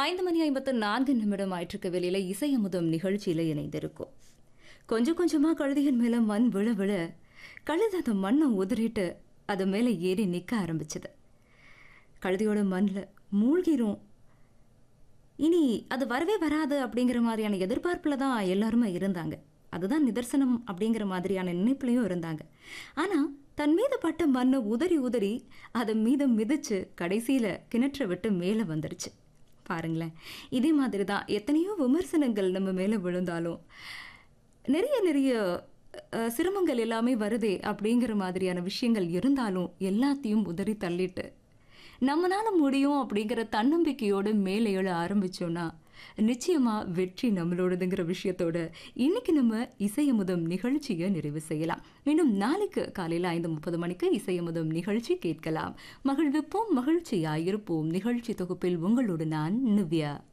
5:54 ஆயிற்றுக்கு வெளியில இசையமுதம் நிகழ்ச்சியில இணைந்திருக்கும். கொஞ்சம் கொஞ்சமா கழுதையின் மேல மண் விழ விழ கழுதை அந்த மண்ணை உதறிட்டு அது மேல ஏறி நிக்க ஆரம்பிச்சது. கழுதையோட மண்ணில் மூழ்கிரும், இனி அது வரவே வராது அப்படிங்கிற மாதிரியான எதிர்பார்ப்புல தான் எல்லாருமே இருந்தாங்க. அதுதான் நிதர்சனம் அப்படிங்கிற மாதிரியான நினைப்புலையும் இருந்தாங்க. ஆனா தன் மீது பட்ட மண்ணை உதறி உதறி அதை மீது மிதிச்சு கடைசியில கிணற்றை விட்டு மேலே வந்துருச்சு. பாருங்களேன், இதே மாதிரி தான் எத்தனையோ விமர்சனங்கள் நம்ம மேலே விழுந்தாலும் நிறைய நிறைய சிரமங்கள் எல்லாமே வருதே அப்படிங்கிற மாதிரியான விஷயங்கள் இருந்தாலும் எல்லாத்தையும் உதறி தள்ளிட்டு நம்மளால முடியும் அப்படிங்கிற தன்னம்பிக்கையோடு மேலே எழ ஆரம்பிச்சோன்னா நிச்சயமா வெற்றி நம்மளோடதுங்கிற விஷயத்தோட இன்னைக்கு நம்ம இசையமுதம் நிகழ்ச்சியை நிறைவு செய்யலாம். மீண்டும் நாளைக்கு காலையில் 5:30 மணிக்கு இசையமுதம் நிகழ்ச்சி கேட்கலாம். மகிழ்விப்போம், மகிழ்ச்சியாயிருப்போம். நிகழ்ச்சி தொகுப்பில் உங்களோடு நான் நிவ்யா.